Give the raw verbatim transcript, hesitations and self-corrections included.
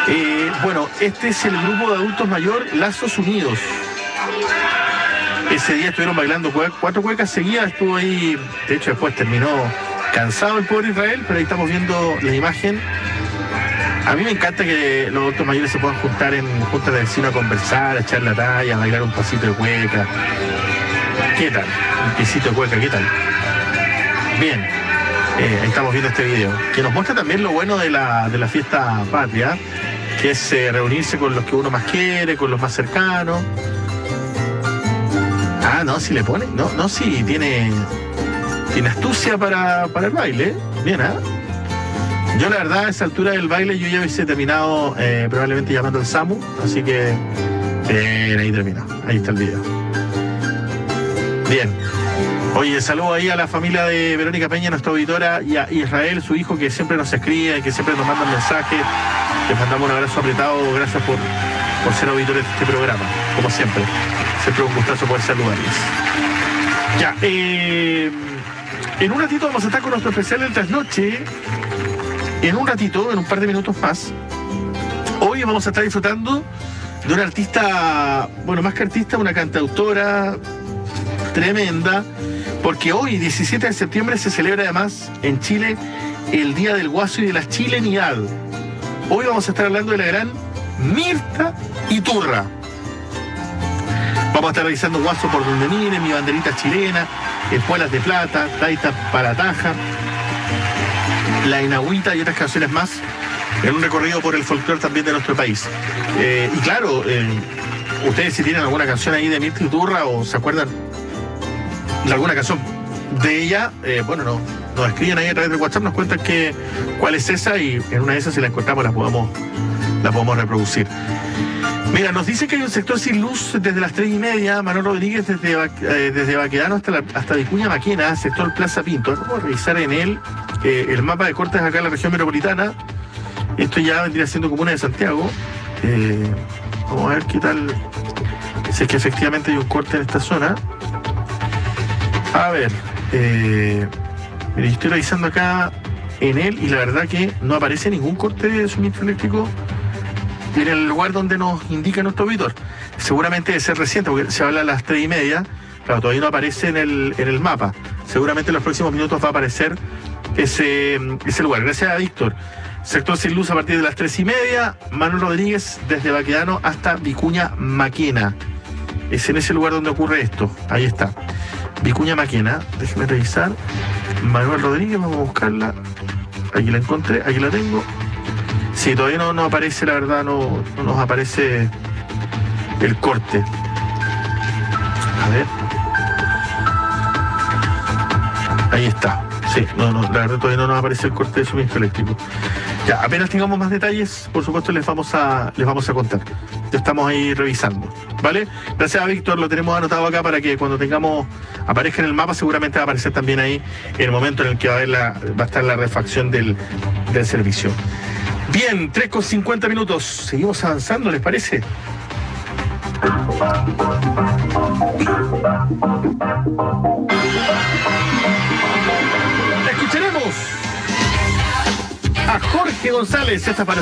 Eh, bueno, este es el grupo de adultos mayor Lazos Unidos. Ese día estuvieron bailando cuatro cuecas seguidas, estuvo ahí, de hecho después terminó cansado el pobre Israel, pero ahí estamos viendo la imagen. A mí me encanta que los adultos mayores se puedan juntar en juntas de vecinos a conversar, a echar la talla, a bailar un pasito de cueca. ¿Qué tal? Un pisito de cueca, ¿qué tal? Bien, eh, ahí estamos viendo este video, que nos muestra también lo bueno de la, de la fiesta patria, que es eh, reunirse con los que uno más quiere, con los más cercanos. Ah, no, si le pone, no, no, sí, tiene, tiene astucia para, para el baile, bien, ¿ah? ¿eh? Yo la verdad a esa altura del baile yo ya hubiese terminado eh, probablemente llamando al SAMU, así que eh, ahí termina, ahí está el video. Bien. Oye, saludo ahí a la familia de Verónica Peña, nuestra auditora, y a Israel, su hijo, que siempre nos escribe, que siempre nos manda mensajes. Les mandamos un abrazo apretado, gracias por, por ser auditores de este programa, como siempre. Siempre un gustazo poder saludarles. Ya, eh, en un ratito vamos a estar con nuestro especial del trasnoche. En un ratito, en un par de minutos más, hoy vamos a estar disfrutando de una artista, bueno, más que artista, una cantautora tremenda, porque hoy, diecisiete de septiembre, se celebra además en Chile el Día del Guaso y de la Chilenidad. Hoy vamos a estar hablando de la gran Mirta Iturra. Vamos a estar revisando Guaso por donde mire, Mi banderita chilena, Espuelas de plata, Taita para Taja, La Inagüita y otras canciones más, en un recorrido por el folclore también de nuestro país. Eh, y claro, eh, ustedes si tienen alguna canción ahí de Mirta Iturra o se acuerdan de alguna canción de ella, eh, bueno, no, nos escriben ahí a través del WhatsApp, nos cuentan que, cuál es esa y en una de esas si la encontramos la podemos, la podemos reproducir. Mira, nos dice que hay un sector sin luz desde las tres y media, Manuel Rodríguez desde, eh, desde Baquedano hasta, la, hasta Vicuña Maquena, sector Plaza Pinto. Vamos a revisar en él eh, el mapa de cortes acá en la región metropolitana. Esto ya vendría siendo comuna de Santiago. Eh, vamos a ver qué tal, si es que efectivamente hay un corte en esta zona. A ver, eh, mire, estoy revisando acá en él y la verdad que no aparece ningún corte de suministro eléctrico en el lugar donde nos indica nuestro auditor. Seguramente debe ser reciente, porque se habla a las tres y media, claro, todavía no aparece en el, en el mapa. Seguramente en los próximos minutos va a aparecer ese, ese lugar. Gracias a Víctor. Sector sin luz a partir de las tres y media, Manuel Rodríguez desde Baquedano hasta Vicuña Maquena. Es en ese lugar donde ocurre esto. Ahí está. Vicuña Maquena, déjeme revisar. Manuel Rodríguez, vamos a buscarla. Aquí la encontré, aquí la tengo. Sí, todavía no, no aparece, la verdad, no, no nos aparece el corte. A ver. Ahí está. Sí, no, no, la verdad todavía no nos aparece el corte de suministro eléctrico. Ya, apenas tengamos más detalles, por supuesto les vamos a, les vamos a contar. Ya estamos ahí revisando, ¿vale? Gracias a Víctor, lo tenemos anotado acá para que cuando tengamos, aparezca en el mapa, seguramente va a aparecer también ahí el momento en el que va a, haber la, va a estar la refacción del, del servicio. Bien, tres con cincuenta minutos. Seguimos avanzando, ¿les parece? Escucharemos a Jorge González, esta para